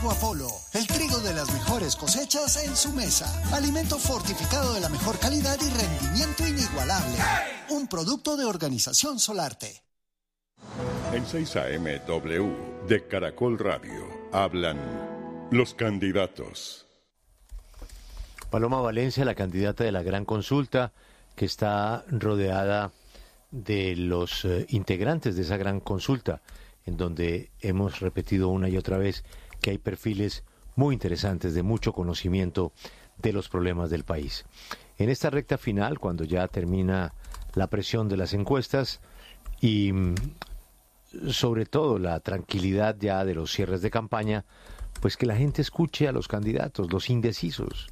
Trigo Apolo, el trigo de las mejores cosechas en su mesa. Alimento fortificado de la mejor calidad y rendimiento inigualable. Un producto de Organización Solarte. En 6 AM W de Caracol Radio hablan los candidatos. Paloma Valencia, la candidata de la Gran Consulta, que está rodeada de los integrantes de esa Gran Consulta, en donde hemos repetido una y otra vez que hay perfiles muy interesantes de mucho conocimiento de los problemas del país. En esta recta final, cuando ya termina la presión de las encuestas y sobre todo la tranquilidad ya de los cierres de campaña, pues que la gente escuche a los candidatos, los indecisos.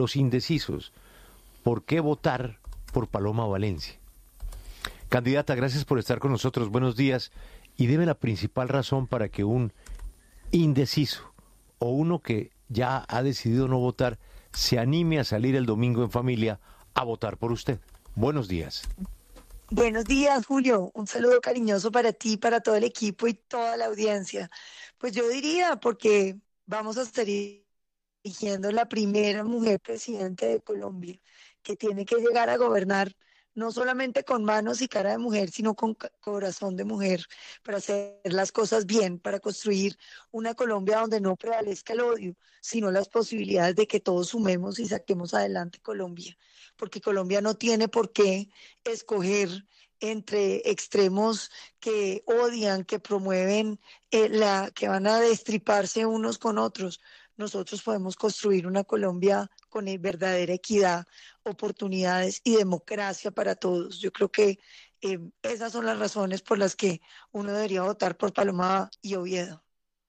¿Por qué votar por Paloma Valencia? Candidata, gracias por estar con nosotros. Buenos días. Y deme la principal razón para que un indeciso o uno que ya ha decidido no votar se anime a salir el domingo en familia a votar por usted. Buenos días. Buenos días, Julio. Un saludo cariñoso para ti, para todo el equipo y toda la audiencia. Pues yo diría, porque vamos a estar eligiendo la primera mujer presidente de Colombia, que tiene que llegar a gobernar no solamente con manos y cara de mujer, sino con corazón de mujer, para hacer las cosas bien, para construir una Colombia donde no prevalezca el odio, sino las posibilidades de que todos sumemos y saquemos adelante Colombia, porque Colombia no tiene por qué escoger entre extremos que odian, que promueven, que van a destriparse unos con otros. Nosotros podemos construir una Colombia con verdadera equidad, oportunidades y democracia para todos. Yo creo que esas son las razones por las que uno debería votar por Paloma y Oviedo.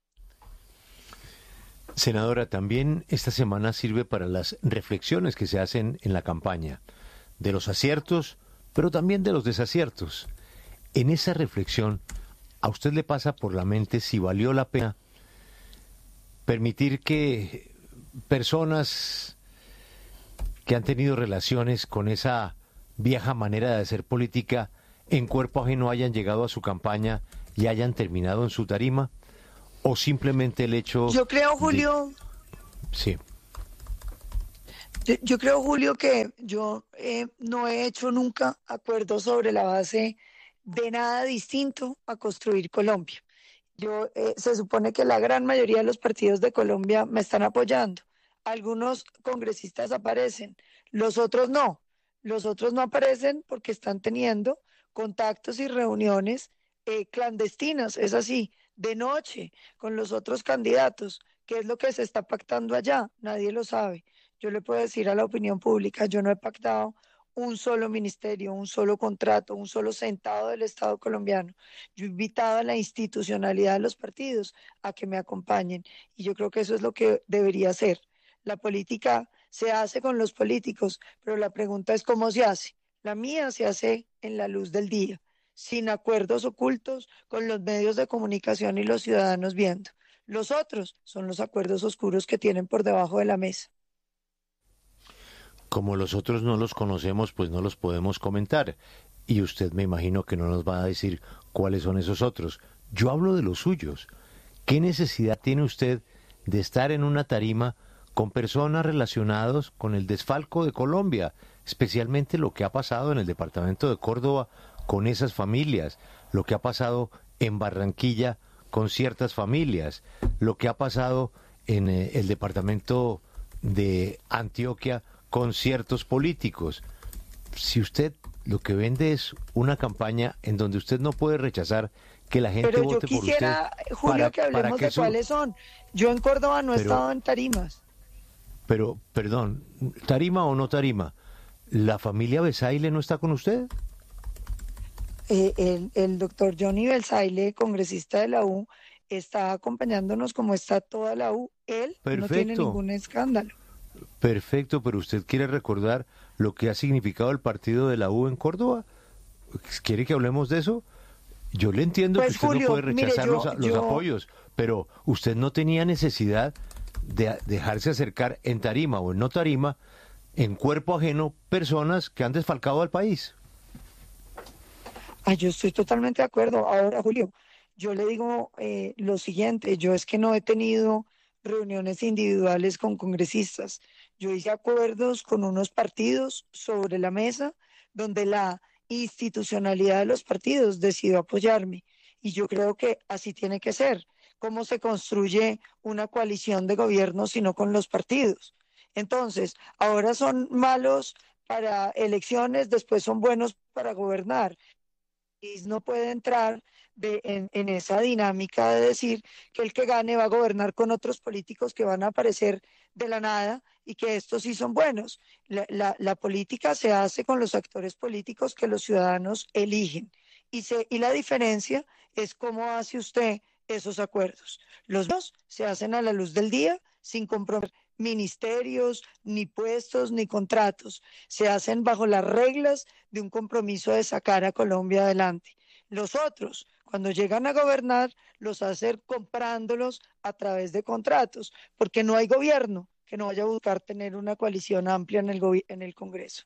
Senadora, también esta semana sirve para las reflexiones que se hacen en la campaña, de los aciertos, pero también de los desaciertos. En esa reflexión, ¿a usted le pasa por la mente si valió la pena permitir que personas que han tenido relaciones con esa vieja manera de hacer política en cuerpo ajeno hayan llegado a su campaña y hayan terminado en su tarima? ¿O simplemente el hecho... Yo creo, Julio... Sí. Yo creo, Julio, que yo no he hecho nunca acuerdos sobre la base de nada distinto a construir Colombia. Se supone que la gran mayoría de los partidos de Colombia me están apoyando. Algunos congresistas aparecen, los otros no. Los otros no aparecen porque están teniendo contactos y reuniones clandestinas, es así, de noche, con los otros candidatos. ¿Qué es lo que se está pactando allá? Nadie lo sabe. Yo le puedo decir a la opinión pública, yo no he pactado un solo ministerio, un solo contrato, un solo centavo del Estado colombiano. Yo he invitado a la institucionalidad de los partidos a que me acompañen y yo creo que eso es lo que debería ser. La política se hace con los políticos, pero la pregunta es cómo se hace. La mía se hace en la luz del día, sin acuerdos ocultos, con los medios de comunicación y los ciudadanos viendo. Los otros son los acuerdos oscuros que tienen por debajo de la mesa. Como los otros no los conocemos, pues no los podemos comentar. Y usted me imagino que no nos va a decir cuáles son esos otros. Yo hablo de los suyos. ¿Qué necesidad tiene usted de estar en una tarima con personas relacionadas con el desfalco de Colombia? Especialmente lo que ha pasado en el departamento de Córdoba con esas familias, lo que ha pasado en Barranquilla con ciertas familias, lo que ha pasado en el departamento de Antioquia con ciertos políticos. Si usted lo que vende es una campaña en donde usted no puede rechazar que la gente vote por usted. Pero yo quisiera, Julio, que hablemos de cuáles son. Yo en Córdoba no he estado en tarimas. Pero, perdón, ¿tarima o no tarima? ¿La familia Besaile no está con usted? El doctor Johnny Belsaile, congresista de la U, está acompañándonos como está toda la U. Él no tiene ningún escándalo. Perfecto, pero usted quiere recordar lo que ha significado el partido de la U en Córdoba. ¿Quiere que hablemos de eso? Yo le entiendo pues, que usted Julio, no puede rechazar mire, los apoyos, pero usted no tenía necesidad de dejarse acercar en tarima o en no tarima, en cuerpo ajeno, personas que han desfalcado al país. Yo estoy totalmente de acuerdo. Ahora, Julio, yo le digo lo siguiente, yo es que no he tenido reuniones individuales con congresistas. Yo hice acuerdos con unos partidos sobre la mesa donde la institucionalidad de los partidos decidió apoyarme. Y yo creo que así tiene que ser. ¿Cómo se construye una coalición de gobierno si no con los partidos? Entonces, ahora son malos para elecciones, después son buenos para gobernar. Y no puede entrar en esa dinámica de decir que el que gane va a gobernar con otros políticos que van a aparecer de la nada y que estos sí son buenos. La política se hace con los actores políticos que los ciudadanos eligen. Y la diferencia es cómo hace usted esos acuerdos. Los dos se hacen a la luz del día sin comprometer ministerios, ni puestos, ni contratos. Se hacen bajo las reglas de un compromiso de sacar a Colombia adelante. Los otros, cuando llegan a gobernar, los hacen comprándolos a través de contratos, porque no hay gobierno que no vaya a buscar tener una coalición amplia en el Congreso.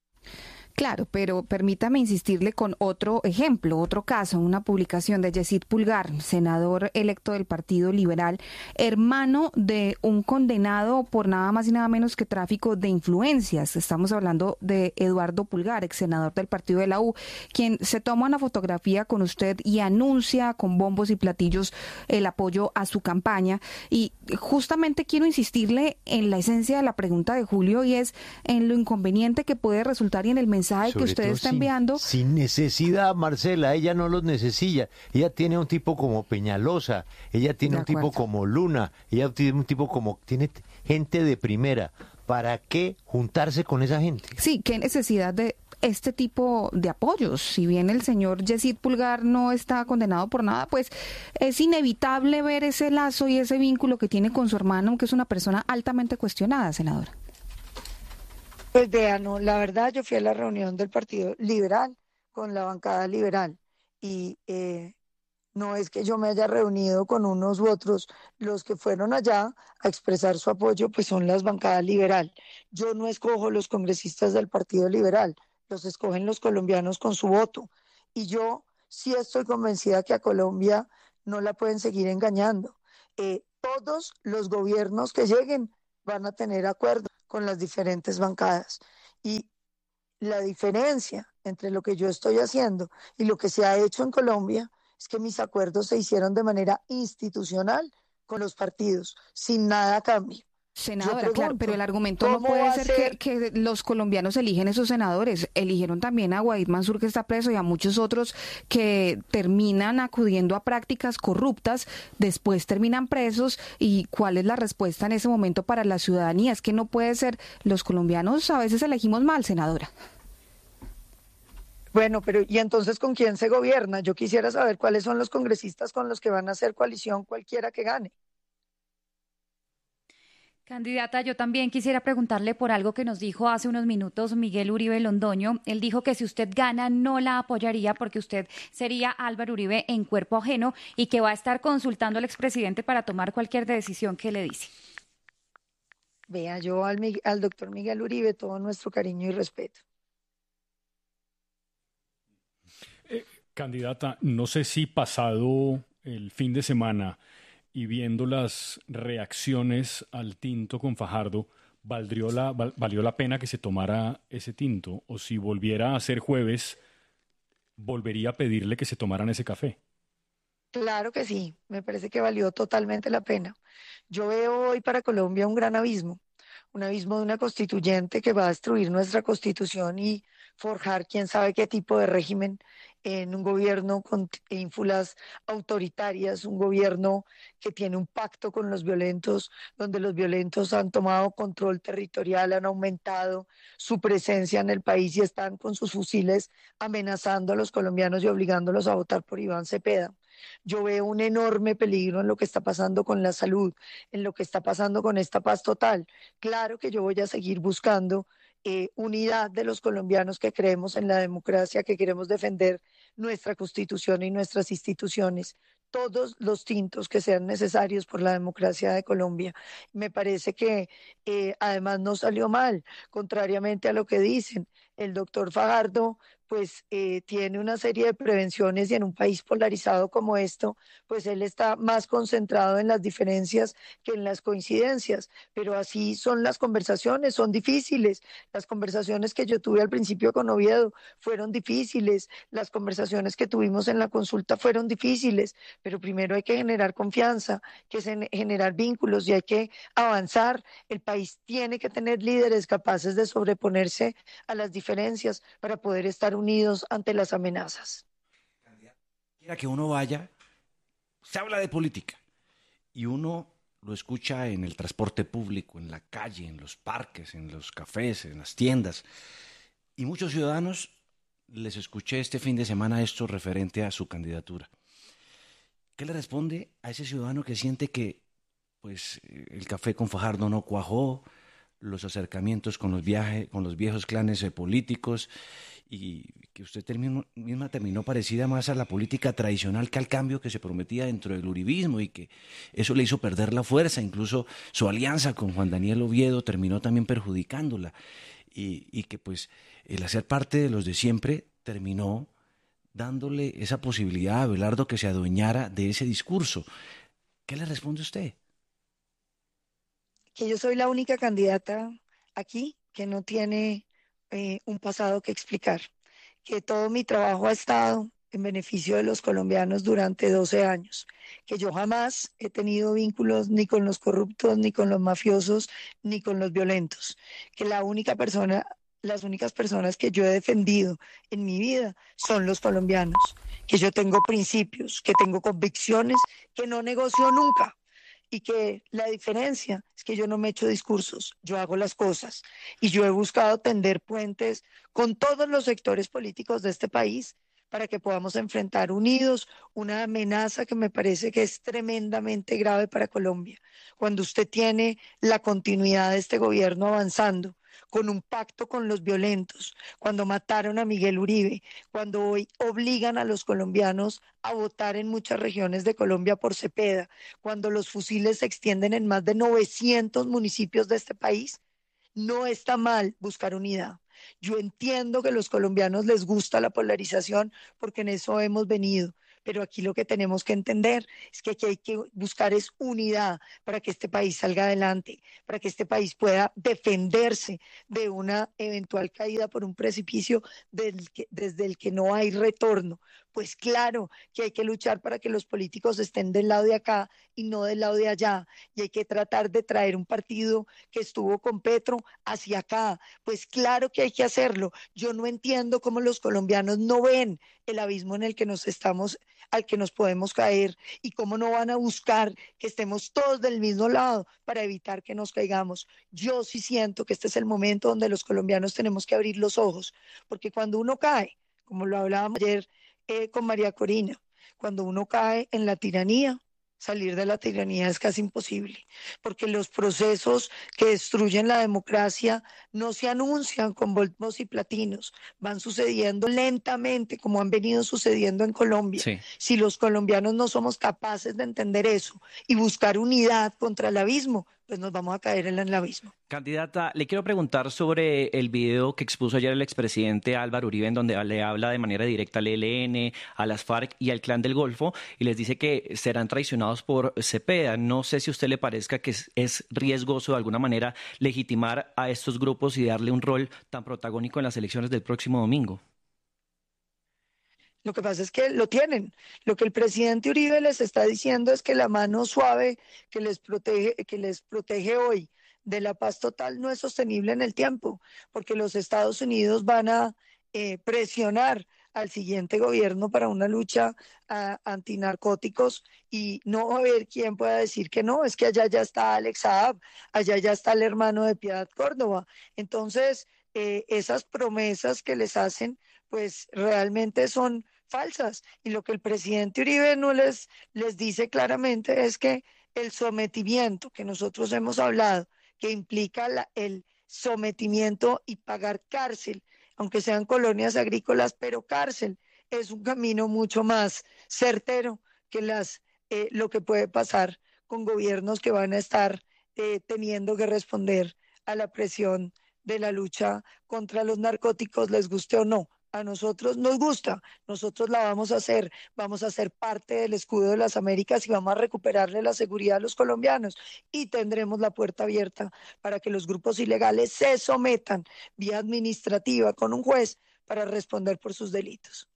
Claro, pero permítame insistirle con otro ejemplo, otro caso, una publicación de Yesid Pulgar, senador electo del Partido Liberal, hermano de un condenado por nada más y nada menos que tráfico de influencias. Estamos hablando de Eduardo Pulgar, ex senador del Partido de la U, quien se toma una fotografía con usted y anuncia con bombos y platillos el apoyo a su campaña. Y justamente quiero insistirle en la esencia de la pregunta de Julio, y es en lo inconveniente que puede resultar y en el mensaje que usted está enviando. Sin necesidad, Marcela, ella no los necesita. Ella tiene un tipo como Peñalosa, ella tiene un tipo como Luna, ella tiene un tipo como... tiene gente de primera. ¿Para qué juntarse con esa gente? Sí, qué necesidad de este tipo de apoyos. Si bien el señor Yesid Pulgar no está condenado por nada, pues es inevitable ver ese lazo y ese vínculo que tiene con su hermano, que es una persona altamente cuestionada, senadora. Pues vean, no, la verdad yo fui a la reunión del Partido Liberal con la bancada liberal y no es que yo me haya reunido con unos u otros, los que fueron allá a expresar su apoyo pues son las bancadas liberal. Yo no escojo los congresistas del Partido Liberal, los escogen los colombianos con su voto y yo sí estoy convencida que a Colombia no la pueden seguir engañando. Todos los gobiernos que lleguen van a tener acuerdos con las diferentes bancadas. Y la diferencia entre lo que yo estoy haciendo y lo que se ha hecho en Colombia es que mis acuerdos se hicieron de manera institucional con los partidos, sin nada a cambio. Senadora, claro, pero el argumento no puede ser que los colombianos eligen esos senadores. Eligieron también a Guaid Mansur, que está preso, y a muchos otros que terminan acudiendo a prácticas corruptas, después terminan presos. ¿Y cuál es la respuesta en ese momento para la ciudadanía? Es que no puede ser, los colombianos a veces elegimos mal, senadora. Bueno, pero ¿y entonces con quién se gobierna? Yo quisiera saber cuáles son los congresistas con los que van a hacer coalición cualquiera que gane. Candidata, yo también quisiera preguntarle por algo que nos dijo hace unos minutos Miguel Uribe Londoño. Él dijo que si usted gana no la apoyaría porque usted sería Álvaro Uribe en cuerpo ajeno y que va a estar consultando al expresidente para tomar cualquier decisión que le dice. Vea, yo al doctor Miguel Uribe todo nuestro cariño y respeto. Candidata, no sé si pasado el fin de semana y viendo las reacciones al tinto con Fajardo, ¿valió la pena que se tomara ese tinto? O si volviera a ser jueves, ¿volvería a pedirle que se tomaran ese café? Claro que sí, me parece que valió totalmente la pena. Yo veo hoy para Colombia un gran abismo, un abismo de una constituyente que va a destruir nuestra constitución y forjar quién sabe qué tipo de régimen en un gobierno con ínfulas autoritarias, un gobierno que tiene un pacto con los violentos, donde los violentos han tomado control territorial, han aumentado su presencia en el país y están con sus fusiles amenazando a los colombianos y obligándolos a votar por Iván Cepeda. Yo veo un enorme peligro en lo que está pasando con la salud, en lo que está pasando con esta paz total. Claro que yo voy a seguir buscando unidad de los colombianos que creemos en la democracia, que queremos defender nuestra constitución y nuestras instituciones, todos los tintos que sean necesarios por la democracia de Colombia. Me parece que además no salió mal, contrariamente a lo que dicen. El doctor Fajardo pues tiene una serie de prevenciones y en un país polarizado como esto, pues él está más concentrado en las diferencias que en las coincidencias. Pero así son las conversaciones, son difíciles. Las conversaciones que yo tuve al principio con Oviedo fueron difíciles, las conversaciones que tuvimos en la consulta fueron difíciles, pero primero hay que generar confianza, que es generar vínculos y hay que avanzar. El país tiene que tener líderes capaces de sobreponerse a las diferencias para poder estar unidos ante las amenazas. Quiera que uno vaya, se habla de política y uno lo escucha en el transporte público, en la calle, en los parques, en los cafés, en las tiendas. Y muchos ciudadanos les escuché este fin de semana esto referente a su candidatura. ¿Qué le responde a ese ciudadano que siente que pues el café con Fajardo no cuajó, los acercamientos con los viejos clanes políticos, y que usted misma terminó parecida más a la política tradicional que al cambio que se prometía dentro del uribismo, y que eso le hizo perder la fuerza? Incluso su alianza con Juan Daniel Oviedo terminó también perjudicándola, y que pues el hacer parte de los de siempre terminó dándole esa posibilidad a Abelardo que se adueñara de ese discurso. ¿Qué le responde usted? Que yo soy la única candidata aquí que no tiene un pasado que explicar, que todo mi trabajo ha estado en beneficio de los colombianos durante 12 años, que yo jamás he tenido vínculos ni con los corruptos, ni con los mafiosos, ni con los violentos, que las únicas personas que yo he defendido en mi vida son los colombianos, que yo tengo principios, que tengo convicciones, que no negocio nunca, y que la diferencia es que yo no me echo discursos, yo hago las cosas, y yo he buscado tender puentes con todos los sectores políticos de este país para que podamos enfrentar unidos una amenaza que me parece que es tremendamente grave para Colombia. Cuando usted tiene la continuidad de este gobierno avanzando con un pacto con los violentos, cuando mataron a Miguel Uribe, cuando hoy obligan a los colombianos a votar en muchas regiones de Colombia por Cepeda, cuando los fusiles se extienden en más de 900 municipios de este país, no está mal buscar unidad. Yo entiendo que a los colombianos les gusta la polarización porque en eso hemos venido, pero aquí lo que tenemos que entender es que aquí hay que buscar es unidad para que este país salga adelante, para que este país pueda defenderse de una eventual caída por un precipicio desde el que no hay retorno. Pues claro que hay que luchar para que los políticos estén del lado de acá y no del lado de allá, y hay que tratar de traer un partido que estuvo con Petro hacia acá. Pues claro que hay que hacerlo. Yo no entiendo cómo los colombianos no ven el abismo en el que al que nos podemos caer, y cómo no van a buscar que estemos todos del mismo lado para evitar que nos caigamos. Yo sí siento que este es el momento donde los colombianos tenemos que abrir los ojos, porque cuando uno cae, como lo hablábamos ayer con María Corina, cuando uno cae en la tiranía, salir de la tiranía es casi imposible, porque los procesos que destruyen la democracia no se anuncian con bombos y platinos, van sucediendo lentamente como han venido sucediendo en Colombia. Sí. Si los colombianos no somos capaces de entender eso y buscar unidad contra el abismo, pues nos vamos a caer en el abismo. Candidata, le quiero preguntar sobre el video que expuso ayer el expresidente Álvaro Uribe, en donde le habla de manera directa al ELN, a las FARC y al Clan del Golfo, y les dice que serán traicionados por Cepeda. No sé si a usted le parezca que es riesgoso de alguna manera legitimar a estos grupos y darle un rol tan protagónico en las elecciones del próximo domingo. Lo que pasa es que lo tienen. Lo que el presidente Uribe les está diciendo es que la mano suave que les protege hoy de la paz total no es sostenible en el tiempo, porque los Estados Unidos van a presionar al siguiente gobierno para una lucha antinarcóticos, y no va a haber quien pueda decir que no, es que allá ya está Alex Saab, allá ya está el hermano de Piedad Córdoba. Entonces, esas promesas que les hacen, pues realmente son falsas. Y lo que el presidente Uribe no les dice claramente es que el sometimiento que nosotros hemos hablado, que implica el sometimiento y pagar cárcel, aunque sean colonias agrícolas, pero cárcel, es un camino mucho más certero que lo que puede pasar con gobiernos que van a estar teniendo que responder a la presión de la lucha contra los narcóticos, les guste o no. A nosotros nos gusta, nosotros la vamos a ser parte del escudo de las Américas y vamos a recuperarle la seguridad a los colombianos y tendremos la puerta abierta para que los grupos ilegales se sometan vía administrativa con un juez para responder por sus delitos.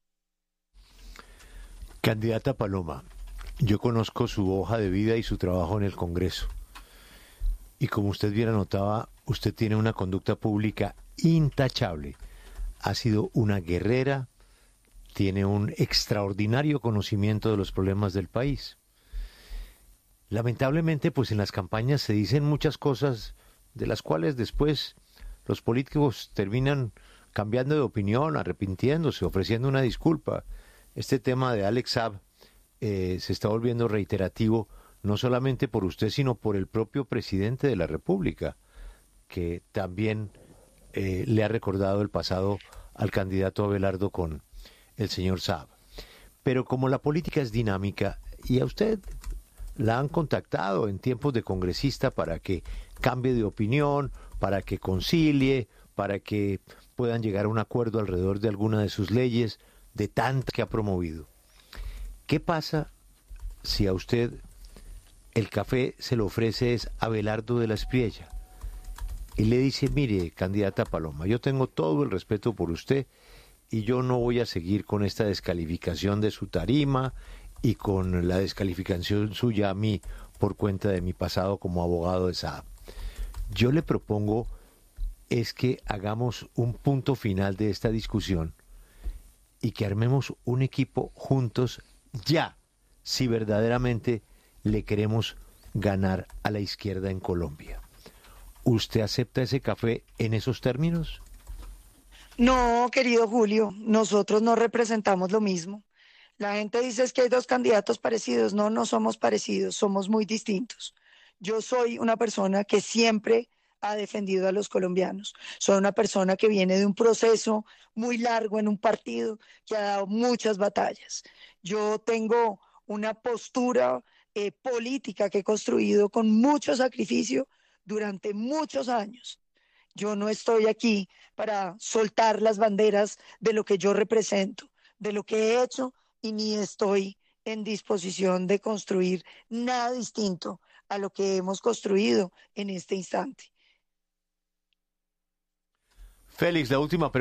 Candidata Paloma, yo conozco su hoja de vida y su trabajo en el Congreso. Y como usted bien anotaba, usted tiene una conducta pública intachable. Ha sido una guerrera, tiene un extraordinario conocimiento de los problemas del país. Lamentablemente, pues en las campañas se dicen muchas cosas de las cuales después los políticos terminan cambiando de opinión, arrepintiéndose, ofreciendo una disculpa. Este tema de Alex Saab se está volviendo reiterativo, no solamente por usted, sino por el propio presidente de la República, que también le ha recordado el pasado al candidato Abelardo con el señor Saab. Pero como la política es dinámica y a usted la han contactado en tiempos de congresista para que cambie de opinión, para que concilie, para que puedan llegar a un acuerdo alrededor de alguna de sus leyes, de tantas que ha promovido. ¿Qué pasa si a usted el café se lo ofrece es Abelardo de la Espriella y le dice, mire, candidata Paloma, yo tengo todo el respeto por usted y yo no voy a seguir con esta descalificación de su tarima y con la descalificación suya a mí por cuenta de mi pasado como abogado de Saab? Yo le propongo es que hagamos un punto final de esta discusión y que armemos un equipo juntos ya, si verdaderamente le queremos ganar a la izquierda en Colombia. ¿Usted acepta ese café en esos términos? No, querido Julio, nosotros no representamos lo mismo. La gente dice es que hay dos candidatos parecidos. No, no somos parecidos, somos muy distintos. Yo soy una persona que siempre ha defendido a los colombianos. Soy una persona que viene de un proceso muy largo en un partido que ha dado muchas batallas. Yo tengo una postura política que he construido con mucho sacrificio durante muchos años. Yo no estoy aquí para soltar las banderas de lo que yo represento, de lo que he hecho, y ni estoy en disposición de construir nada distinto a lo que hemos construido en este instante. Félix, la última pregunta.